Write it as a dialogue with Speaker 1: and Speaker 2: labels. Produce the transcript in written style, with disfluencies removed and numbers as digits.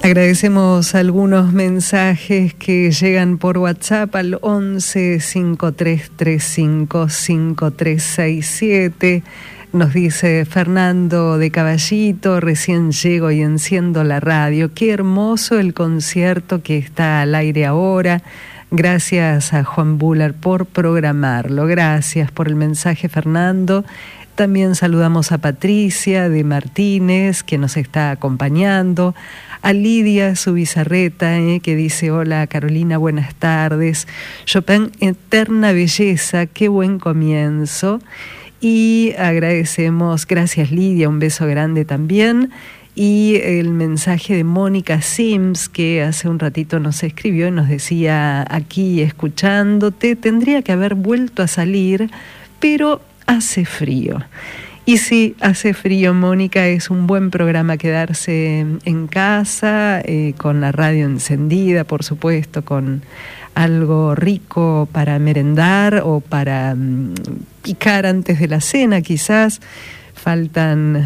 Speaker 1: Agradecemos algunos mensajes que llegan por WhatsApp al 11 5335 5367. Nos dice Fernando de Caballito: recién llego y enciendo la radio. Qué hermoso el concierto que está al aire ahora. Gracias a Juan Buller por programarlo. Gracias por el mensaje, Fernando. También saludamos a Patricia de Martínez, que nos está acompañando, a Lidia Subizarreta, que dice: hola Carolina, buenas tardes. Chopin, eterna belleza, qué buen comienzo. Y agradecemos, gracias Lidia, un beso grande también. Y el mensaje de Mónica Sims, que hace un ratito nos escribió y nos decía: aquí escuchándote, tendría que haber vuelto a salir, pero hace frío. Y sí, hace frío, Mónica, es un buen programa quedarse en casa, con la radio encendida, por supuesto, con algo rico para merendar o para picar antes de la cena, quizás. Faltan